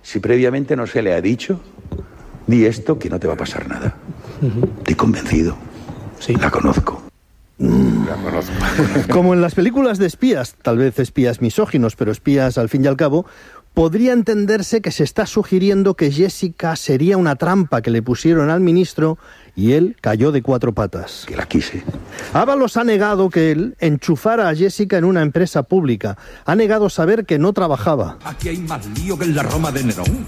si previamente no se le ha dicho, di esto que no te va a pasar nada. Estoy convencido. Sí. La conozco. La conozco. Como en las películas de espías, tal vez espías misóginos, pero espías al fin y al cabo, podría entenderse que se está sugiriendo que Jessica sería una trampa que le pusieron al ministro y él cayó de cuatro patas. Que la quise. Ábalos ha negado que él enchufara a Jessica en una empresa pública. Ha negado saber que no trabajaba. Aquí hay más lío que en la Roma de Nerón.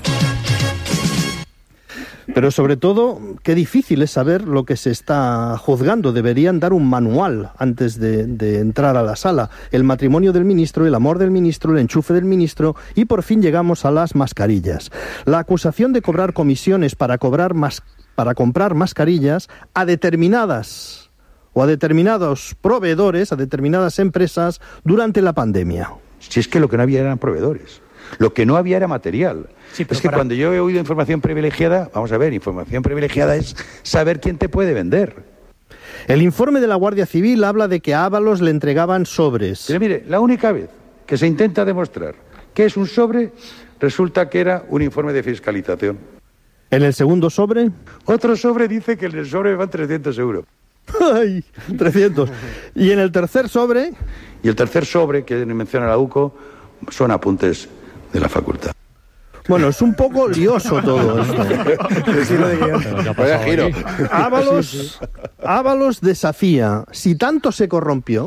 Pero sobre todo, qué difícil es saber lo que se está juzgando. Deberían dar un manual antes de entrar a la sala. El matrimonio del ministro, el amor del ministro, el enchufe del ministro y por fin llegamos a las mascarillas. La acusación de cobrar comisiones para comprar mascarillas a determinadas o a determinados proveedores, a determinadas empresas durante la pandemia. Si es que lo que no había eran proveedores. Lo que no había era material. Sí, es que cuando yo he oído información privilegiada, vamos a ver, información privilegiada es saber quién te puede vender. El informe de la Guardia Civil habla de que a Ábalos le entregaban sobres. Pero mire, la única vez que se intenta demostrar que es un sobre, resulta que era un informe de fiscalización. ¿En el segundo sobre? Otro sobre dice que en el sobre van 300 euros. ¡Ay! 300. ¿Y en el tercer sobre? Y el tercer sobre, que menciona la UCO, son apuntes de la facultad. Bueno, es un poco lioso todo esto. Vaya giro. Ábalos desafía. Si tanto se corrompió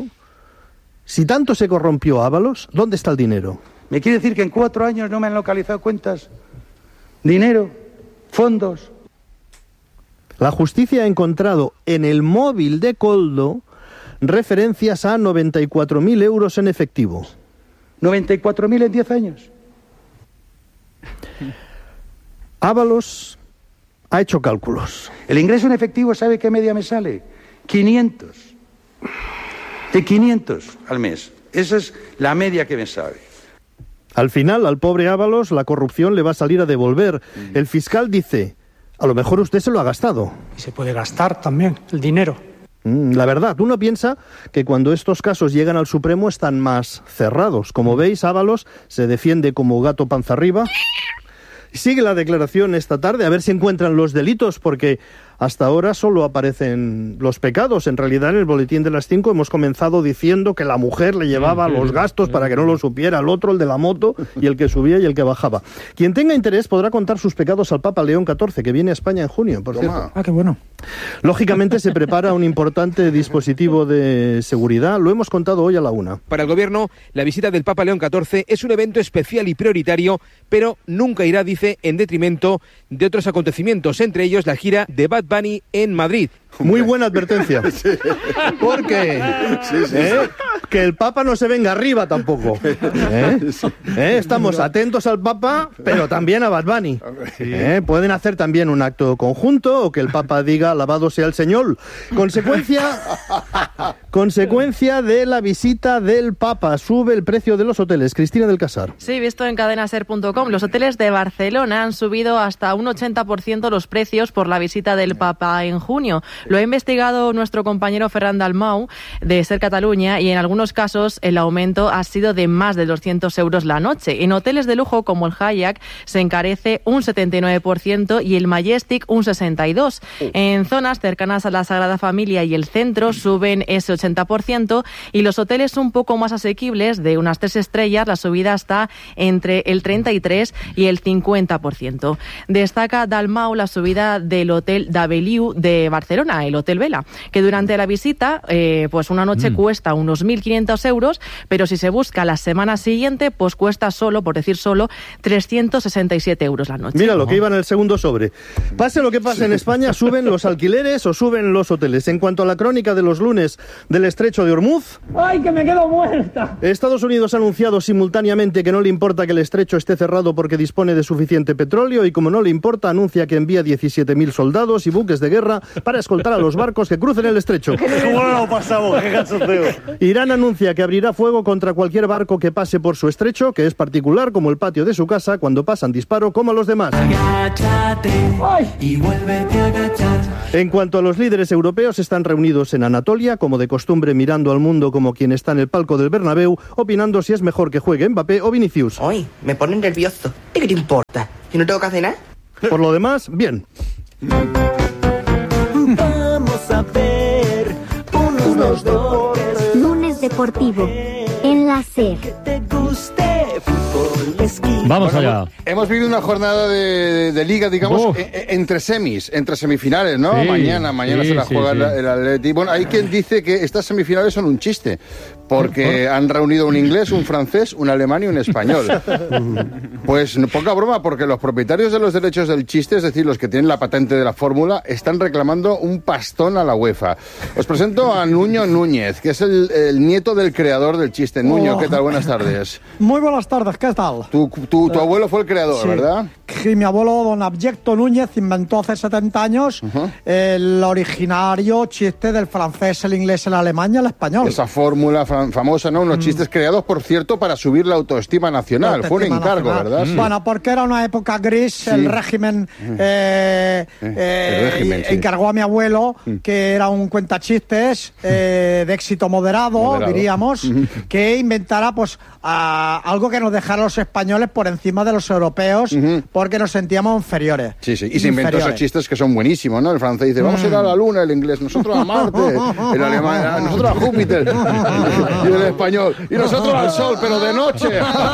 Ábalos, ¿dónde está el dinero? ¿Me quiere decir que en 4 años no me han localizado cuentas? ¿Dinero? ¿Fondos? La justicia ha encontrado en el móvil de Koldo referencias a 94.000 euros en efectivo. ¿94.000 en 10 años? Ábalos ha hecho cálculos. El ingreso en efectivo, ¿sabe qué media me sale? 500. De 500 al mes. Esa es la media que me sale. Al final, al pobre Ábalos, la corrupción le va a salir a devolver. El fiscal dice, a lo mejor usted se lo ha gastado. Y se puede gastar también el dinero. La verdad, uno piensa que cuando estos casos llegan al Supremo están más cerrados. Como veis, Ábalos se defiende como gato panza arriba. Sigue la declaración esta tarde, a ver si encuentran los delitos, porque hasta ahora solo aparecen los pecados. En realidad, en el boletín de las 5 hemos comenzado diciendo que la mujer le llevaba los gastos para que no lo supiera el otro, el de la moto, y el que subía y el que bajaba. Quien tenga interés podrá contar sus pecados al Papa León XIV, que viene a España en junio, por cierto. Ah, qué bueno. Lógicamente se prepara un importante dispositivo de seguridad. Lo hemos contado hoy a la 1. Para el Gobierno, la visita del Papa León XIV es un evento especial y prioritario, pero nunca irá, dice, en detrimento de otros acontecimientos, entre ellos la gira de Bad Bunny en Madrid. Muy buena advertencia. Porque que el Papa no se venga arriba tampoco. Estamos atentos al Papa, pero también a Bad Bunny. Pueden hacer también un acto conjunto o que el Papa diga alabado sea el Señor. Consecuencia de la visita del Papa. Sube el precio de los hoteles. Cristina del Casar. Sí, visto en cadenaser.com, los hoteles de Barcelona han subido hasta un 80% los precios por la visita del Papa en junio. Lo ha investigado nuestro compañero Ferran Dalmau de Ser Cataluña y en algunos casos el aumento ha sido de más de 200 euros la noche. En hoteles de lujo como el Hyatt se encarece un 79% y el Majestic un 62%. En zonas cercanas a la Sagrada Familia y el centro suben ese 80% y los hoteles un poco más asequibles de unas 3 estrellas la subida está entre el 33 y el 50%. Destaca Dalmau la subida del Hotel d'Avellú de Barcelona, el Hotel Vela, que durante la visita pues una noche cuesta unos 1.500 euros, pero si se busca la semana siguiente pues cuesta solo, por decir solo, 367 euros la noche. Mira lo que iba en el segundo sobre. Pase lo que pase en España, suben los alquileres o suben los hoteles. En cuanto a la crónica de los lunes del Estrecho de Ormuz... ¡Ay, que me quedo muerta! Estados Unidos ha anunciado simultáneamente que no le importa que el estrecho esté cerrado porque dispone de suficiente petróleo y como no le importa, anuncia que envía 17.000 soldados y buques de guerra para escoltar a los barcos que crucen el estrecho. ¿Cómo lo pasamos? ¡Qué cachondeo! Irán anuncia que abrirá fuego contra cualquier barco que pase por su estrecho, que es particular como el patio de su casa, cuando pasan disparo como a los demás. Agáchate y vuélvete a agachar. En cuanto a los líderes europeos, están reunidos en Anatolia, como de costumbre mirando al mundo como quien está en el palco del Bernabéu, opinando si es mejor que juegue Mbappé o Vinicius. Ay, me pone nervioso. ¿Qué te importa? ¿Y no tengo que hacer nada? Por lo demás, bien. Vamos a ver unos deportes. Lunes deportivo en la SER. Que te guste fútbol, esquí. Vamos allá. Hemos vivido una jornada de liga, digamos, entre semifinales, ¿no? Sí, Mañana sí, se la juega sí. el Atleti. Bueno, hay quien dice que estas semifinales son un chiste, porque han reunido un inglés, un francés, un alemán y un español. Pues poca broma, porque los propietarios de los derechos del chiste, es decir, los que tienen la patente de la fórmula, están reclamando un pastón a la UEFA. Os presento a Nuño Núñez, que es el nieto del creador del chiste. Nuño, ¿qué tal? Buenas tardes. Muy buenas tardes, ¿qué tal? Tu abuelo fue el creador, Sí. ¿verdad? Sí, mi abuelo don Abyecto Núñez inventó hace 70 años el originario chiste del francés, el inglés, el alemán y el español. Esa fórmula famosa, ¿no? Unos chistes creados, por cierto, para subir la autoestima nacional. Fue un encargo, ¿verdad? Sí. Bueno, porque era una época gris, Sí. el régimen, régimen, sí. encargó a mi abuelo, que era un cuentachistes de éxito moderado, diríamos, que inventara pues algo que nos dejara a los españoles por encima de los europeos, porque nos sentíamos inferiores. Sí, sí. Y se inventó esos chistes que son buenísimos, ¿no? El francés dice, vamos a ir a la luna, el inglés, nosotros a Marte, el alemán, nosotros a Júpiter, y el español, y nosotros al sol, pero de noche.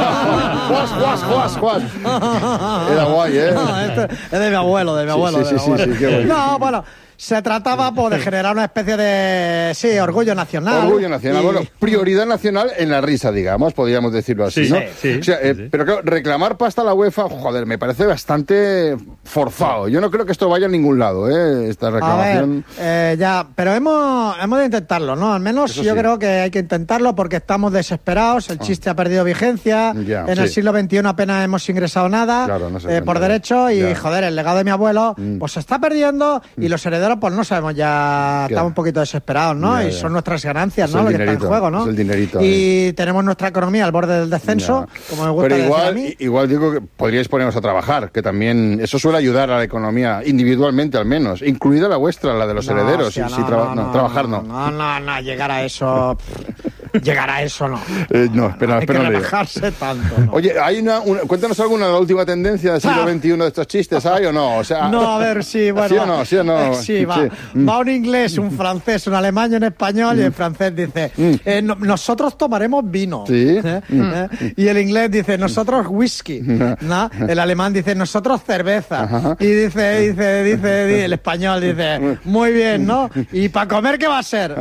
Juas. Era guay, ¿eh? Es de mi abuelo, Sí, qué bueno. No, bueno, se trataba pues, de generar una especie de, orgullo nacional. Orgullo nacional, bueno, prioridad nacional en la risa, digamos, podríamos decirlo así, ¿no? Sí. O sea, pero claro, reclamar pasta a la UEFA, joder, me parece bastante forzado. Yo no creo que esto vaya a ningún lado, esta reclamación. A ver, ya, pero hemos de intentarlo, ¿no? Al menos Eso yo sí. creo que hay que intentarlo porque estamos desesperados, el chiste ha perdido vigencia, Ya, en el sí. siglo XXI apenas hemos ingresado nada, Claro, no se por cuenta. derecho, y Ya. joder, el legado de mi abuelo pues se está perdiendo y los herederos pues no sabemos, ya estamos un poquito desesperados, ¿no? Ya, y ya. son nuestras ganancias, Es ¿no? el Lo que está en dinerito, juego, ¿no? es el dinerito, y tenemos nuestra economía al borde del descenso, Ya. como me gusta Pero decir a mí. igual digo que podríais poneros a trabajar, que también eso suele ayudar a la economía, individualmente al menos, incluida la vuestra, la de los herederos. Hostia, Trabajar no. No, llegar a eso... Llegar a eso no. No, espera, Hay que no digo. rebajarse tanto, ¿no? Oye, cuéntanos alguna de la última tendencia del siglo XXI de estos chistes, ¿hay o no? O sea, No, a ver, sí, bueno. ¿Sí o no? Sí, va. Va un inglés, un francés, un alemán y un español, y el francés dice, nosotros tomaremos vino. Sí. Y el inglés dice, nosotros whisky. ¿No? El alemán dice, nosotros cerveza. Ajá. Y dice, el español dice, muy bien, ¿no? ¿Y para comer qué va a ser?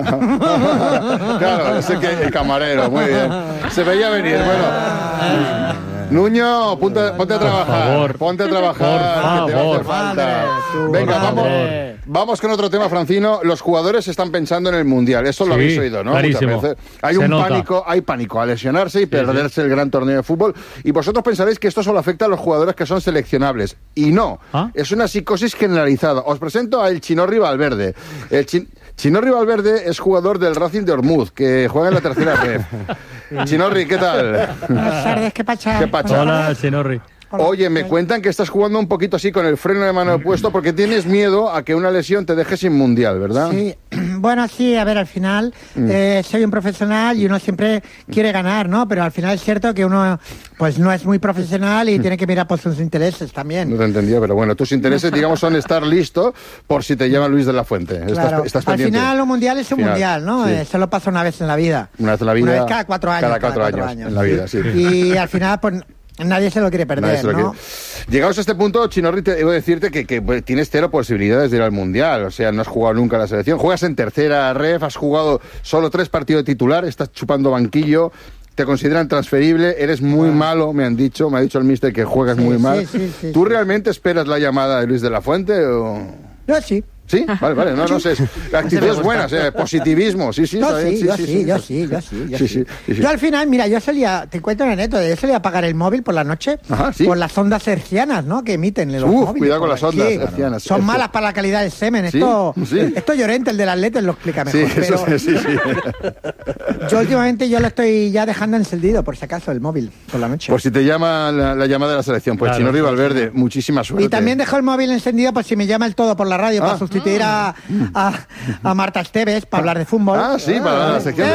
Claro, ese que el camarero, muy bien. Se veía venir, bueno. Nuño, ponte a trabajar. favor. Ponte a trabajar, que te va a hacer falta. Madre, tu Venga, madre. vamos con otro tema, Francino. Los jugadores están pensando en el Mundial. Eso lo Sí, habéis oído, ¿no? clarísimo. Muchas veces. Hay Se un nota. pánico a lesionarse y perderse el gran torneo de fútbol. Y vosotros pensaréis que esto solo afecta a los jugadores que son seleccionables. Y no. ¿Ah? Es una psicosis generalizada. Os presento a el Chinorri Valverde. Chinorri Valverde es jugador del Racing de Ormuz, que juega en la tercera red. Chinorri, ¿qué tal? Buenas tardes, ¿qué pacha? ¿Qué pacha? Hola, Chinorri. Oye, me cuentan que estás jugando un poquito así con el freno de mano puesto porque tienes miedo a que una lesión te deje sin mundial, ¿verdad? Sí, bueno, sí, a ver, al final soy un profesional y uno siempre quiere ganar, ¿no? Pero al final es cierto que uno pues no es muy profesional y tiene que mirar por sus intereses también. No te entendía, pero bueno, tus intereses, digamos, son estar listo por si te llama Luis de la Fuente. Claro. Estás Al pendiente. final un mundial es un Final, mundial, ¿no? sí. Solo pasa una vez en la vida. Una vez en la vida. Una vez cada 4 años. Cada 4 años en la vida, sí. Y al final, pues nadie se lo quiere Nadie perder, se lo ¿no? quiere. Llegados a este punto, Chinorri, te debo decirte que tienes 0 posibilidades de ir al Mundial. O sea, no has jugado nunca a la selección. Juegas en tercera ref, has jugado solo 3 partidos de titular, estás chupando banquillo. Te consideran transferible, eres muy malo, me ha dicho el míster que juegas muy mal. Sí, ¿Tú realmente esperas la llamada de Luis de la Fuente o...? Yo sí. ¿Sí? Vale, no sé. La actitud es buena, positivismo, sí. Yo sí. Yo al final, mira, te cuento una anécdota, yo solía apagar el móvil por la noche. Ajá, ¿sí? Por las ondas hercianas, ¿no? Que emiten los móviles. Cuidado con por las aquí. ondas hercianas. Son malas para la calidad del semen. ¿Sí? Esto, esto Llorente, el del Atleti, lo explica mejor. Sí, eso pero sí. yo últimamente lo estoy ya dejando encendido, por si acaso, el móvil por la noche. Por si te llama la llamada de la selección. Pues Claro, Chinorri Valverde, muchísima suerte. Y también dejo el móvil encendido por si me llama el Todo por la radio para sustituir a Marta Esteves para hablar de fútbol. Sí, para la sección